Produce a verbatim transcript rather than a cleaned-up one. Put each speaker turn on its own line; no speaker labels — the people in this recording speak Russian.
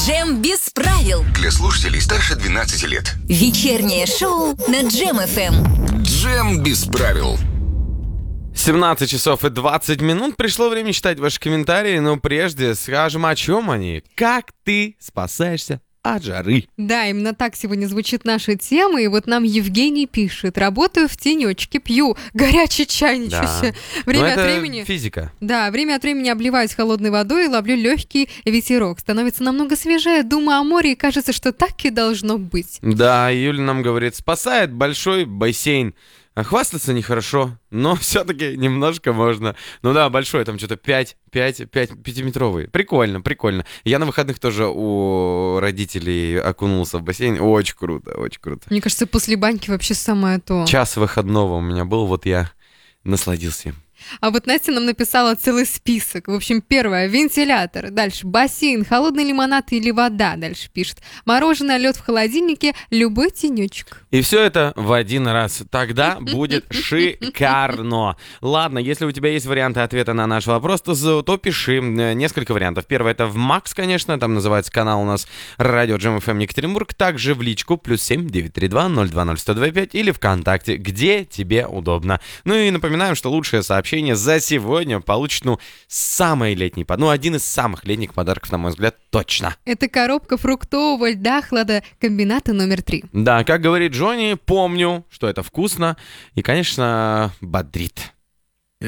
Джем без правил.
Для слушателей старше двенадцати лет.
Вечернее шоу на Джем эф эм.
Джем без правил.
семнадцать часов и двадцать минут. Пришло время читать ваши комментарии, но прежде скажем, о чем они. Как ты спасаешься от жары?
Да, именно так сегодня звучит наша тема. И вот нам Евгений пишет: работаю в тенечке, пью горячий чай, ничего
Да.
себе. Время
Но
от
это
времени...
физика.
Да, время от времени обливаюсь холодной водой и ловлю легкий ветерок. Становится намного свежее, думаю о море, и кажется, что так и должно быть.
Да, Юля нам говорит, спасает большой бассейн. А хвастаться нехорошо, но все-таки немножко можно. Ну да, большой, там что-то пять, пять, пять, пятиметровый. Прикольно, прикольно. Я на выходных тоже у родителей окунулся в бассейн. Очень круто, очень круто.
Мне кажется, после баньки вообще самое то.
Час выходного у меня был, вот я насладился им.
А вот Настя нам написала целый список. В общем, первое — вентилятор. Дальше бассейн, холодный лимонад или вода. Дальше пишет: мороженое, лед в холодильнике, любой тенечек.
И все это в один раз. Тогда будет шикарно. Ладно, если у тебя есть варианты ответа на наш вопрос, то, за- то пиши. Э, Несколько вариантов. Первое — это в Макс, конечно. Там называется канал у нас Радио Джем эф эм Екатеринбург. Также в личку плюс семь девятьсот тридцать два ноль два ноль сто двадцать пять или ВКонтакте, где тебе удобно. Ну и напоминаем, что лучшее сообщение за сегодня получит, ну, самый летний, под- ну, один из самых летних подарков, на мой взгляд, точно.
Это коробка фруктового льда хладокомбината номер три.
Да, как говорит Джонни, помню, что это вкусно и, конечно, бодрит.